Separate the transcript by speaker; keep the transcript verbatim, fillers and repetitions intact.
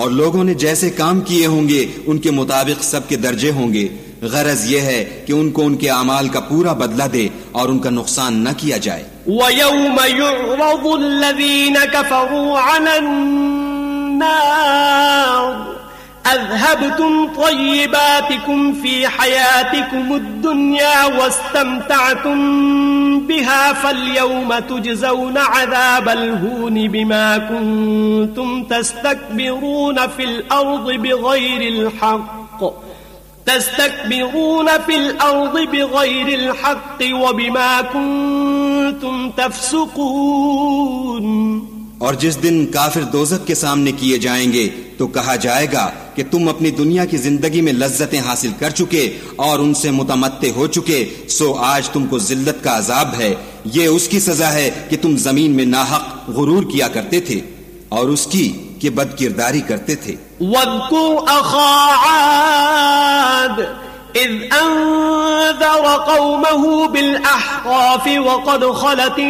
Speaker 1: اور لوگوں نے جیسے کام کیے ہوں گے ان کے مطابق سب کے درجے ہوں گے. غرض یہ ہے کہ ان کو ان کے اعمال کا پورا بدلہ دے اور ان کا نقصان نہ کیا جائے.
Speaker 2: وَيَوْمَ يُعْرَضُ الَّذِينَ كَفَرُوا عَلَى النَّارِ أَذْهَبْتُمْ طَيِّبَاتِكُمْ فِي حَيَاتِكُمُ الدُّنْيَا وَاسْتَمْتَعْتُمْ بِهَا فَالْيَوْمَ تُجْزَوْنَ عَذَابَ الْهُونِ بِمَا كُنْتُمْ تَسْتَكْبِرُونَ فِي الْأَرْضِ بِغَيْرِ الْحَقِّ تستكبرون في الأرض بغير الحق وبما كنتم تفسقون.
Speaker 1: اور جس دن کافر دوزخ کے سامنے کیے جائیں گے تو کہا جائے گا کہ تم اپنی دنیا کی زندگی میں لذتیں حاصل کر چکے اور ان سے متمتع ہو چکے، سو آج تم کو ذلت کا عذاب ہے. یہ اس کی سزا ہے کہ تم زمین میں ناحق غرور کیا کرتے تھے اور اس کی کہ بد کرداری کرتے تھے.
Speaker 2: وَاذْكُرْ أَخَا عَادٍ إِذْ أَنذَرَ قَوْمَهُ بِالْأَحْقَافِ وَقَدْ خَلَتِ